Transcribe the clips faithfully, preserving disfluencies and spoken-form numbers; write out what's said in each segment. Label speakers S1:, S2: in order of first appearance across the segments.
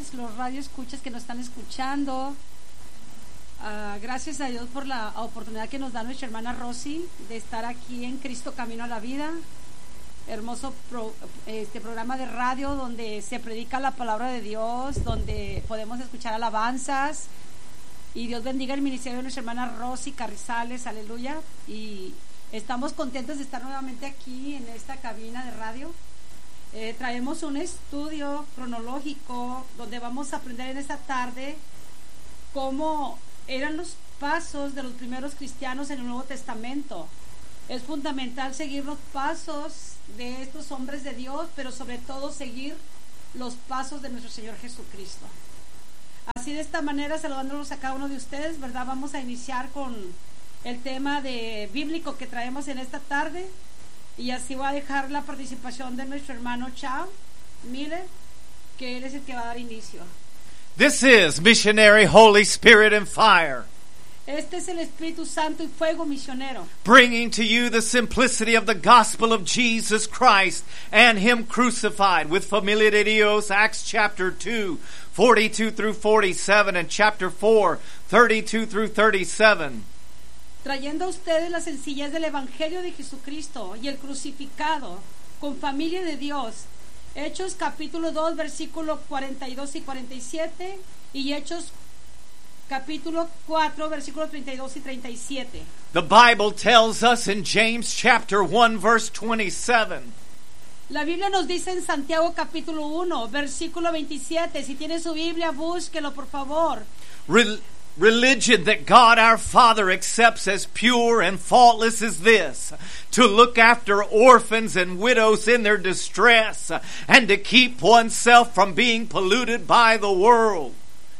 S1: todos los radioescuchas que nos están escuchando. Uh, gracias a Dios por la oportunidad que nos da nuestra hermana Rosy de estar aquí en Cristo Camino a la Vida. Hermoso pro, este programa de radio donde se predica la palabra de Dios, donde podemos escuchar alabanzas. Y Dios bendiga el ministerio de nuestra hermana Rosy Carrizales, aleluya. Y estamos contentos de estar nuevamente aquí en esta cabina de radio. Eh, traemos un estudio cronológico donde vamos a aprender en esta tarde cómo eran los pasos de los primeros cristianos en el Nuevo Testamento. Es fundamental seguir los pasos de estos hombres de Dios, pero sobre todo seguir los pasos de nuestro Señor Jesucristo. Así, de esta manera, saludándolos a cada uno de ustedes, ¿verdad? Vamos a iniciar con el tema de bíblico que traemos en esta tarde. Y así voy a dejar la participación de nuestro hermano Chao Miller, que él es el que va a dar inicio.
S2: This is Missionary Holy Spirit and Fire.
S1: Este es el Espíritu Santo y Fuego Misionero.
S2: Bringing to you the simplicity of the gospel of Jesus Christ and Him crucified with Familia de Dios, Acts chapter two, forty-two through forty-seven, and chapter four, thirty-two through thirty-seven.
S1: Trayendo a ustedes la sencillez del Evangelio de Jesucristo y el crucificado con Familia de Dios. Hechos capítulo dos, versículos cuarenta y dos y cuarenta y siete, y Hechos capítulo cuatro, versículos treinta y dos y treinta y siete.
S2: The Bible tells us in James chapter one, verse twenty-seven.
S1: La Biblia nos dice en Santiago capítulo uno, versículo veintisiete. Si tiene su Biblia, búsquelo por favor.
S2: Re- Religion that God our Father accepts as pure and faultless is this: to look after orphans and widows in their distress, and to keep oneself from being polluted by the world.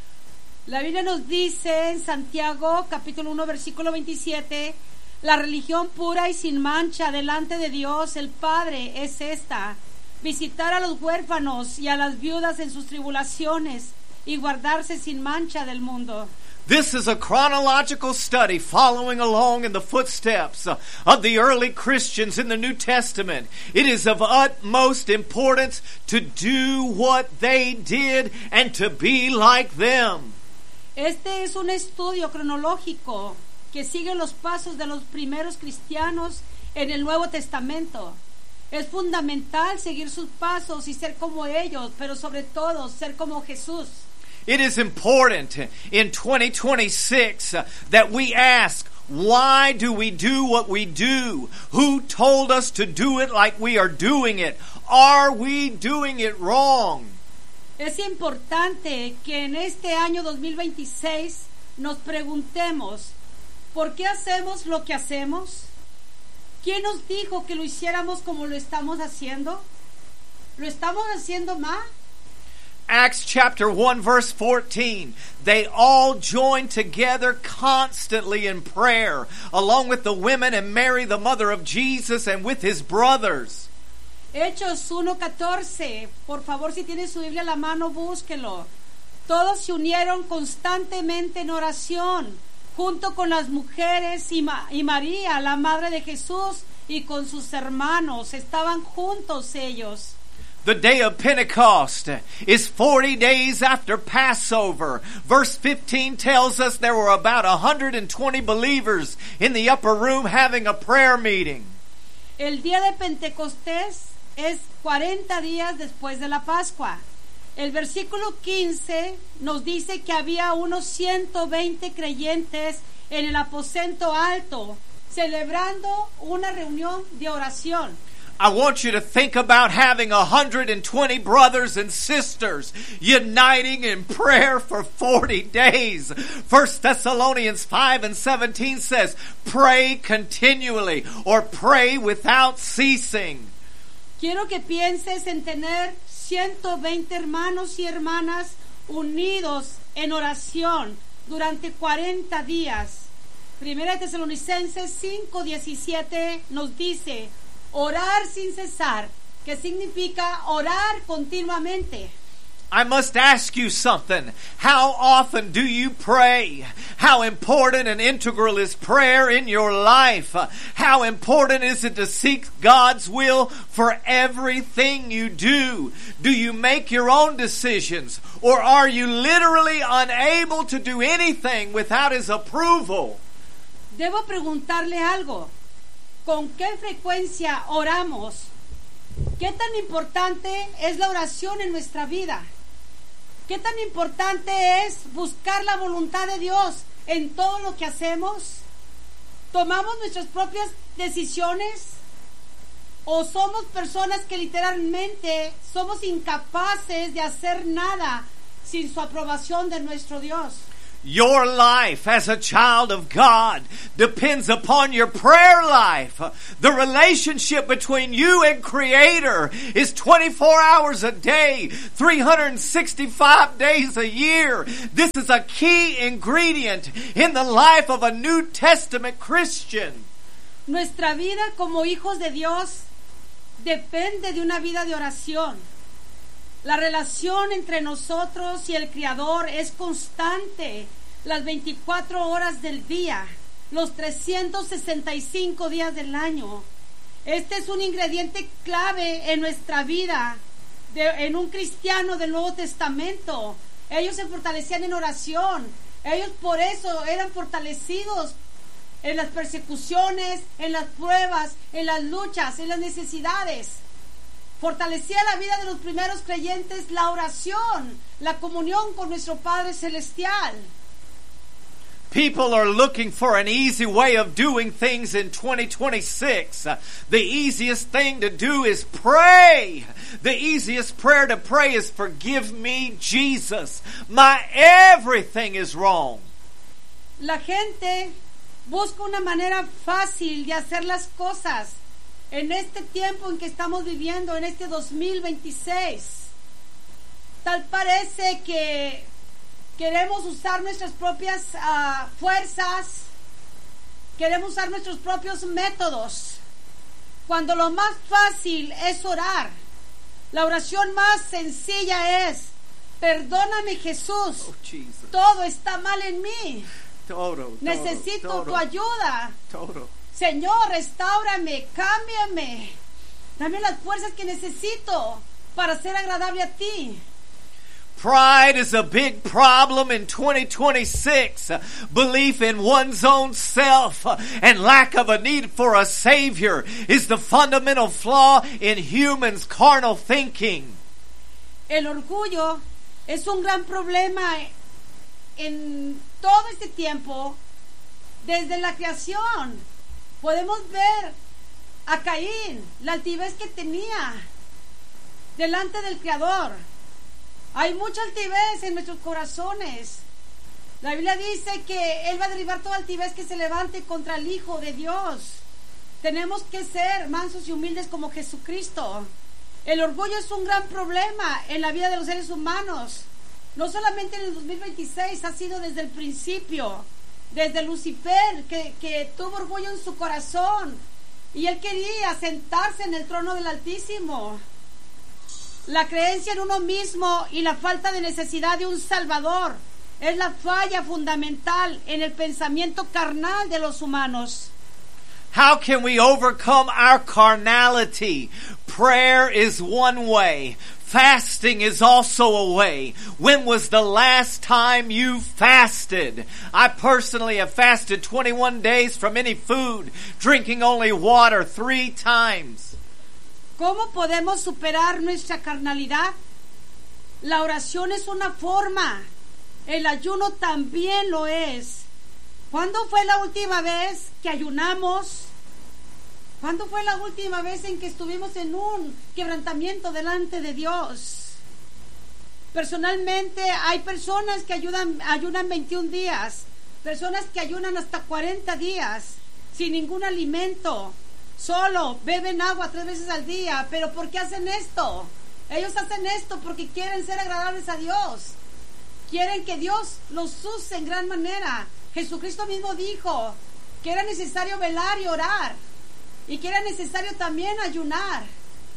S1: La Biblia nos dice en Santiago capítulo uno, versículo veintisiete, la religión pura y sin mancha delante de Dios el Padre es esta: visitar a los huérfanos y a las viudas en sus tribulaciones y guardarse sin mancha del mundo.
S2: This is a chronological study following along in the footsteps of the early Christians in the New Testament. It is of utmost importance to do what they did and to be like them.
S1: Este es un estudio cronológico que sigue los pasos de los primeros cristianos en el Nuevo Testamento. Es fundamental seguir sus pasos y ser como ellos, pero sobre todo ser como Jesús.
S2: It is important in twenty twenty-six uh, that we ask, why do we do what we do? Who told us to do it like we are doing it? Are we doing it wrong?
S1: Es importante que en este año dos mil veintiséis nos preguntemos, ¿por qué hacemos lo que hacemos? ¿Quién nos dijo que lo hiciéramos como lo estamos haciendo? ¿Lo estamos haciendo mal?
S2: Acts chapter one, verse fourteen. They all joined together constantly in prayer, along with the women and Mary, the mother of Jesus, and with his brothers.
S1: Hechos uno catorce. Por favor, si tiene su Biblia a la mano, búsquelo. Todos se unieron constantemente en oración, junto con las mujeres y, Ma- y María, la madre de Jesús, y con sus hermanos. Estaban juntos ellos.
S2: The day of Pentecost is forty days after Passover. Verse fifteen tells us there were about one hundred twenty believers in the upper room having a prayer meeting.
S1: El día de Pentecostés es cuarenta días después de la Pascua. El versículo quince nos dice que había unos ciento veinte creyentes en el aposento alto, celebrando una reunión de oración.
S2: I want you to think about having one hundred twenty brothers and sisters uniting in prayer for forty days. First Thessalonians five and seventeen says, pray continually, or pray without ceasing.
S1: Quiero que pienses en tener ciento veinte hermanos y hermanas unidos en oración durante cuarenta días. Primera de Tesalonicenses cinco diecisiete nos dice, orar sin cesar, que significa orar continuamente.
S2: I must ask you something. How often do you pray? How important and integral is prayer in your life? How important is it to seek God's will for everything you do? Do you make your own decisions, or are you literally unable to do anything without His approval?
S1: Debo preguntarle algo. ¿Con qué frecuencia oramos? ¿Qué tan importante es la oración en nuestra vida? ¿Qué tan importante es buscar la voluntad de Dios en todo lo que hacemos? ¿Tomamos nuestras propias decisiones? ¿O somos personas que literalmente somos incapaces de hacer nada sin su aprobación de nuestro Dios?
S2: Your life as a child of God depends upon your prayer life. The relationship between you and Creator is twenty-four hours a day, three hundred sixty-five days a year. This is a key ingredient in the life of a New Testament Christian.
S1: Nuestra vida como hijos de Dios depende de una vida de oración. La relación entre nosotros y el Creador es constante las veinticuatro horas del día, los trescientos sesenta y cinco días del año. Este es un ingrediente clave en nuestra vida, de, en un cristiano del Nuevo Testamento. Ellos se fortalecían en oración. Ellos por eso eran fortalecidos en las persecuciones, en las pruebas, en las luchas, en las necesidades. Fortalecía la vida de los primeros creyentes la oración, la comunión con nuestro Padre Celestial.
S2: People are looking for an easy way of doing things in twenty twenty-six. Uh, the easiest thing to do is pray. The easiest prayer to pray is, "Forgive me, Jesus. My everything is wrong."
S1: La gente busca una manera fácil de hacer las cosas. En este tiempo en que estamos viviendo, en este dos mil veintiséis, tal parece que queremos usar nuestras propias uh, fuerzas, queremos usar nuestros propios métodos, cuando lo más fácil es orar. La oración más sencilla es: perdóname, Jesús,
S2: Oh, Jesus.
S1: todo está mal en mí,
S2: Todo, todo,
S1: necesito
S2: todo,
S1: tu ayuda.
S2: todo.
S1: Señor, restáurame, cámbiame, dame las fuerzas que necesito para ser agradable a ti.
S2: Pride is a big problem in twenty twenty-six. Uh, Belief in one's own self uh, and lack of a need for a Savior is the fundamental flaw in humans' carnal thinking.
S1: El orgullo es un gran problema en todo este tiempo, desde la creación. Podemos ver a Caín, la altivez que tenía delante del Creador. Hay mucha altivez en nuestros corazones. La Biblia dice que Él va a derribar toda altivez que se levante contra el Hijo de Dios. Tenemos que ser mansos y humildes como Jesucristo. El orgullo es un gran problema en la vida de los seres humanos. No solamente en el dos mil veintiséis, ha sido desde el principio. Desde Lucifer, que, que tuvo orgullo en su corazón, y él quería sentarse en el trono del Altísimo. La creencia en uno mismo y la falta de necesidad de un Salvador es la falla fundamental en el pensamiento carnal de los humanos.
S2: How can we overcome our carnality? Prayer is one way. Fasting is also a way. When was the last time you fasted? I personally have fasted twenty-one days from any food, drinking only water three times.
S1: ¿Cómo podemos superar nuestra carnalidad? La oración es una forma. El ayuno también lo es. ¿Cuándo fue la última vez que ayunamos? ¿Cuándo fue la última vez en que estuvimos en un quebrantamiento delante de Dios? Personalmente hay personas que ayudan, ayunan veintiún días, personas que ayunan hasta cuarenta días, sin ningún alimento, solo beben agua tres veces al día. ¿Pero por qué hacen esto? Ellos hacen esto porque quieren ser agradables a Dios, quieren que Dios los use en gran manera. Jesucristo mismo dijo que era necesario velar y orar, y que era necesario también ayunar.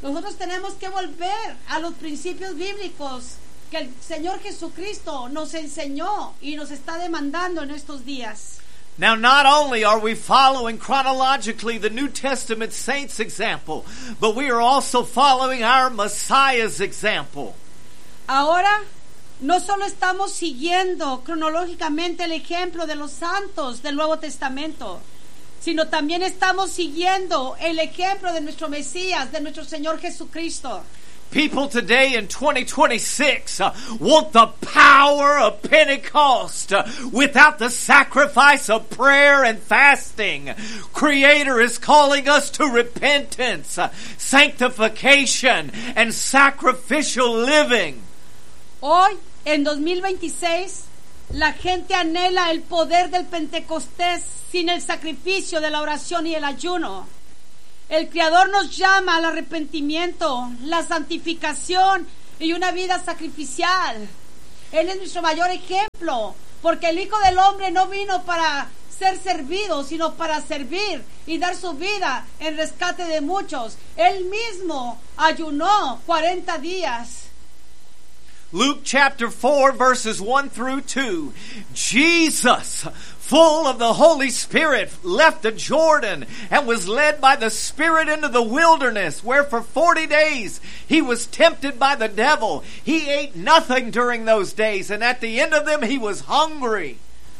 S1: Nosotros tenemos que volver a los principios bíblicos que el Señor Jesucristo nos enseñó y nos está demandando en estos días.
S2: Now, not only are we following chronologically the New Testament saints' example, but we are also following our Messiah's example.
S1: Ahora, no solo estamos siguiendo cronológicamente el ejemplo de los santos del Nuevo Testamento, sino también estamos siguiendo el ejemplo de nuestro Mesías, de nuestro Señor Jesucristo.
S2: People today in twenty twenty-six uh, want the power of Pentecost uh, without the sacrifice of prayer and fasting. Creator is calling us to repentance, uh, sanctification, and sacrificial living.
S1: Hoy, en dos mil veintiséis, la gente anhela el poder del Pentecostés sin el sacrificio de la oración y el ayuno. El Creador nos llama al arrepentimiento, la santificación y una vida sacrificial. Él es nuestro mayor ejemplo, porque el Hijo del Hombre no vino para ser servido, sino para servir y dar su vida en rescate de muchos. Él mismo ayunó cuarenta días.
S2: Luke chapter four, verses one through two. Jesus, full of the Holy Spirit, left the Jordan and was led by the Spirit into the wilderness, where for forty days he was tempted by the devil. He ate nothing during those days, and at the end of them he was hungry.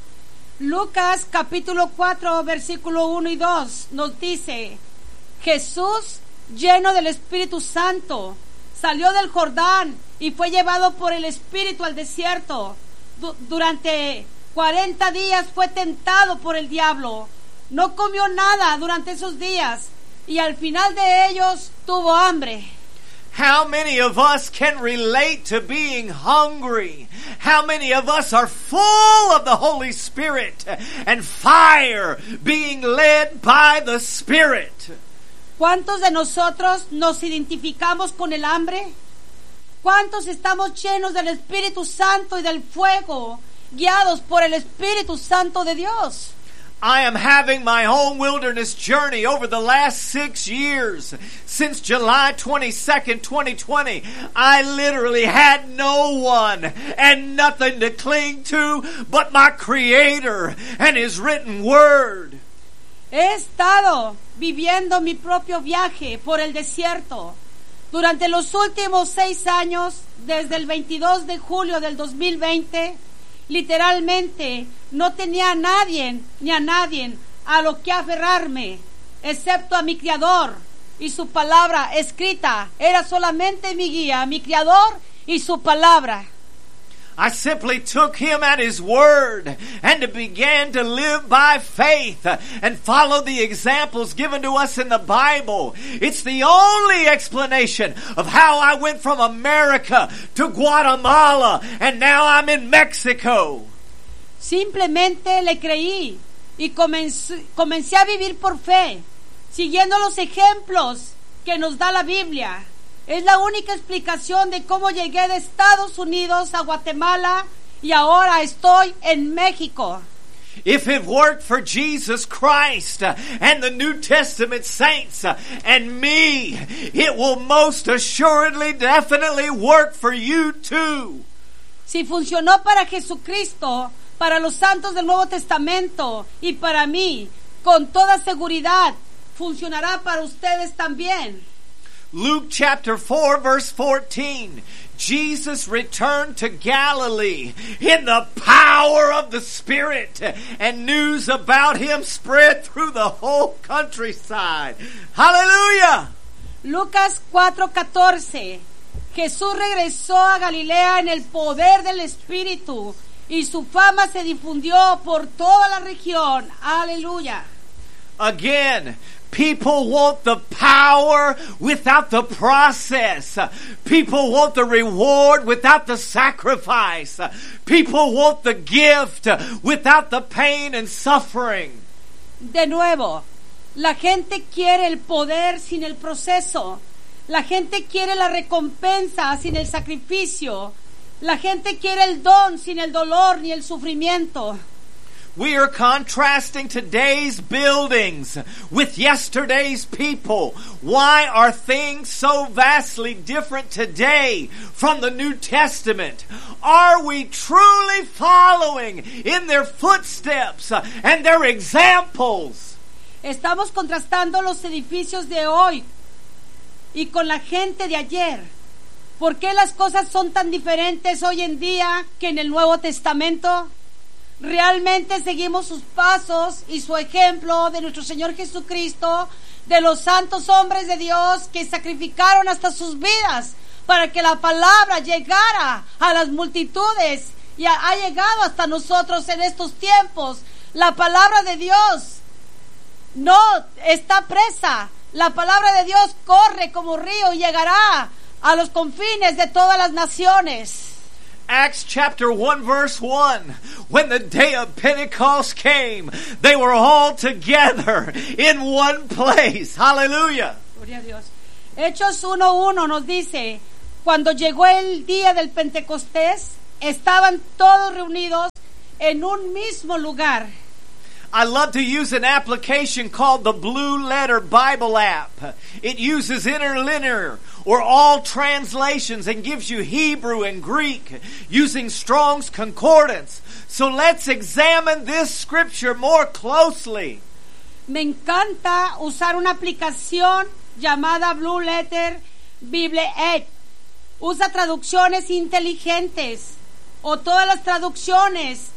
S1: Lucas capítulo cuatro, versículo uno y dos nos dice: Jesús, lleno del Espíritu Santo, salió del Jordán y fue llevado por el Espíritu al desierto. Du- durante cuarenta días fue tentado por el diablo. No comió nada durante esos días y al final de ellos tuvo hambre.
S2: How many of us can relate to being hungry? How many of us are full of the Holy Spirit and fire, being led by the Spirit?
S1: ¿Cuántos de nosotros nos identificamos con el hambre? ¿Cuántos estamos llenos del Espíritu Santo y del fuego, guiados por el Espíritu Santo de Dios?
S2: I am having my own wilderness journey over the last six years. Since July twenty-second, twenty twenty, I literally had no one and nothing to cling to but my Creator and His written Word.
S1: He estado viviendo mi propio viaje por el desierto. Durante los últimos seis años, desde el veintidós de julio del dos mil veinte, literalmente no tenía a nadie ni a nadie a lo que aferrarme, excepto a mi Creador y su palabra escrita. Era solamente mi guía, mi Creador y su palabra.
S2: I simply took Him at His word and began to live by faith and follow the examples given to us in the Bible. It's the only explanation of how I went from America to Guatemala and now I'm in Mexico.
S1: Simplemente le creí y comencé, comencé a vivir por fe, siguiendo los ejemplos que nos da la Biblia. Es la única explicación de cómo llegué de Estados Unidos a Guatemala y ahora estoy en México.
S2: If it worked for Jesus Christ uh, and the New Testament saints uh, and me, it will most assuredly, definitely work for you too.
S1: Si funcionó para Jesucristo, para los santos del Nuevo Testamento y para mí, con toda seguridad, funcionará para ustedes también.
S2: Luke chapter four, verse fourteen. Jesus returned to Galilee in the power of the Spirit, and news about Him spread through the whole countryside. Hallelujah!
S1: Lucas cuatro catorce. Jesús regresó a Galilea en el poder del Espíritu y su fama se difundió por toda la región. Aleluya.
S2: Again, people want the power without the process. People want the reward without the sacrifice. People want the gift without the pain and suffering.
S1: De nuevo, la gente quiere el poder sin el proceso. La gente quiere la recompensa sin el sacrificio. La gente quiere el don sin el dolor ni el sufrimiento.
S2: We are contrasting today's buildings with yesterday's people. Why are things so vastly different today from the New Testament? Are we truly following in their footsteps and their examples?
S1: Estamos contrastando los edificios de hoy y con la gente de ayer. ¿Por qué las cosas son tan diferentes hoy en día que en el Nuevo Testamento? ¿Realmente seguimos sus pasos y su ejemplo de nuestro Señor Jesucristo, de los santos hombres de Dios que sacrificaron hasta sus vidas para que la palabra llegara a las multitudes y ha, ha llegado hasta nosotros en estos tiempos? La palabra de Dios no está presa. La palabra de Dios corre como río y llegará a los confines de todas las naciones.
S2: Acts chapter one verse one. When the day of Pentecost came, they were all together in one place. Hallelujah.
S1: Gloria a Dios. Hechos uno uno nos dice, cuando llegó el día del Pentecostés, estaban todos reunidos en un mismo lugar.
S2: I love to use an application called the Blue Letter Bible app. It uses interlinear or all translations and gives you Hebrew and Greek using Strong's Concordance. So let's examine this scripture more closely.
S1: Me encanta usar una aplicación llamada Blue Letter Bible App. Usa traducciones inteligentes o todas las traducciones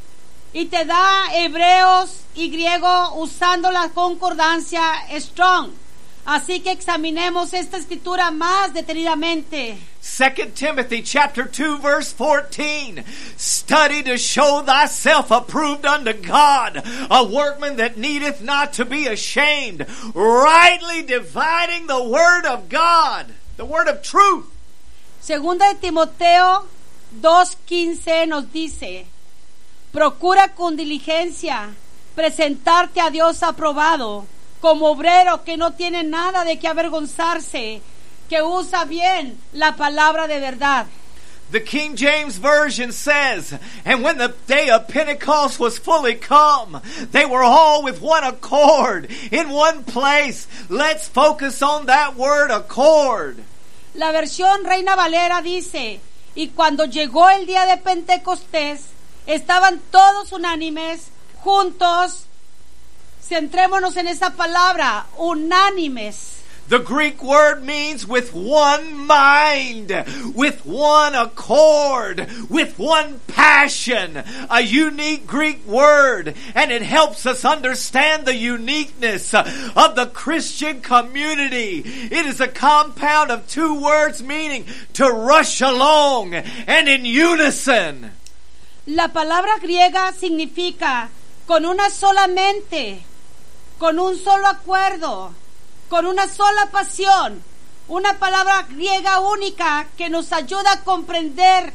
S1: y te da hebreos y griego usando la concordancia Strong. Así que examinemos esta escritura más detenidamente.
S2: Second Timothy chapter two verse fourteen. Study to show thyself approved unto God, a workman that needeth not to be ashamed, rightly dividing the word of God, the word of truth.
S1: Segunda de Timoteo dos quince nos dice, procura con diligencia presentarte a Dios aprobado, como obrero que no tiene nada de qué avergonzarse, que usa bien la palabra de verdad.
S2: The King James Version says, and when the day of Pentecost was fully come, they were all with one accord, in one place. Let's focus on that word accord.
S1: La versión Reina Valera dice, y cuando llegó el día de Pentecostés, estaban todos unánimes, juntos. Centrémonos en esa palabra, unánimes.
S2: The Greek word means with one mind, with one accord, with one passion. A unique Greek word, and it helps us understand the uniqueness of the Christian community. It is a compound of two words meaning to rush along and in unison.
S1: La palabra griega significa con una sola mente, con un solo acuerdo, con una sola pasión. Una palabra griega única que nos ayuda a comprender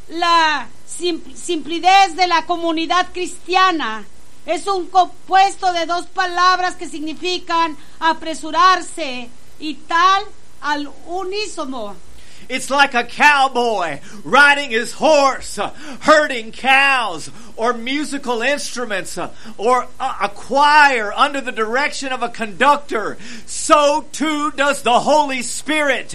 S1: la sim- simplidez de la comunidad cristiana. Es un compuesto de dos palabras que significan apresurarse y tal al unísono.
S2: It's like a cowboy riding his horse, uh, herding cows, or musical instruments, uh, or a, a choir under the direction of a conductor. So too does the Holy Spirit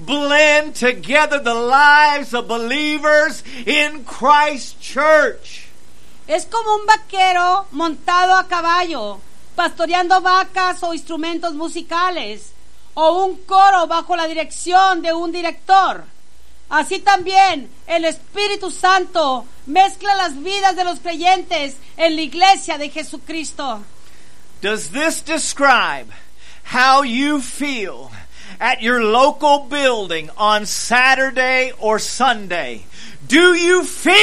S2: blend together the lives of believers in Christ's church.
S1: Es como un vaquero montado a caballo, pastoreando vacas o instrumentos musicales, o un coro bajo la dirección de un director. Así también el Espíritu Santo mezcla las vidas de los creyentes en la iglesia de Jesucristo.
S2: Does this describe how you feel at your local building on Saturday or Sunday? Do you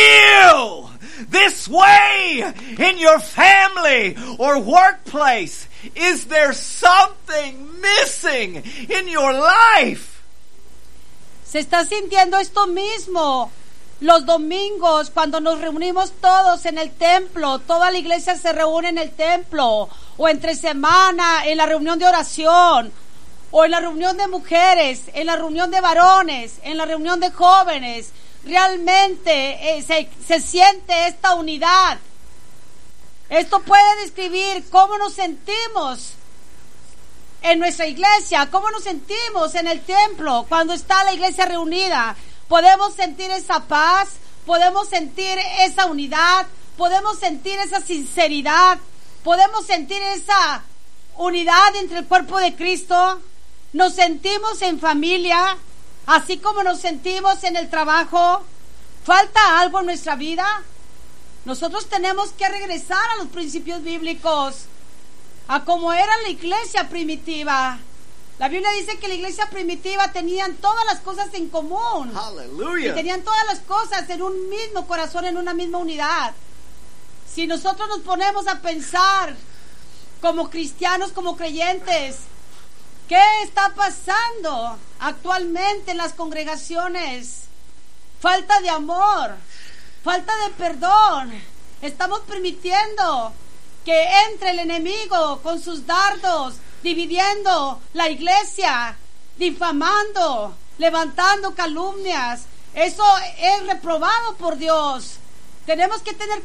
S2: feel this way in your family or workplace? Is there something missing in your life?
S1: Se está sintiendo esto mismo los domingos cuando nos reunimos todos en el templo, toda la iglesia se reúne en el templo, o entre semana en la reunión de oración, o en la reunión de mujeres, en la reunión de varones, en la reunión de jóvenes. Realmente eh, se, se siente esta unidad. Esto puede describir cómo nos sentimos en nuestra iglesia, cómo nos sentimos en el templo cuando está la iglesia reunida. Podemos sentir esa paz, podemos sentir esa unidad, podemos sentir esa sinceridad, podemos sentir esa unidad entre el cuerpo de Cristo. Nos sentimos en familia, así como nos sentimos en el trabajo. ¿Falta algo en nuestra vida? Nosotros tenemos que regresar a los principios bíblicos, a como era la iglesia primitiva. La Biblia dice que la iglesia primitiva tenían todas las cosas en común.
S2: Hallelujah.
S1: Y tenían todas las cosas en un mismo corazón, en una misma unidad. Si nosotros nos ponemos a pensar como cristianos, como creyentes, ¿qué está pasando actualmente en las congregaciones? Falta de amor, falta de perdón. Estamos permitiendo que entre el enemigo con sus dardos, dividiendo la iglesia, difamando, levantando calumnias. Eso es reprobado por Dios. Tenemos que tener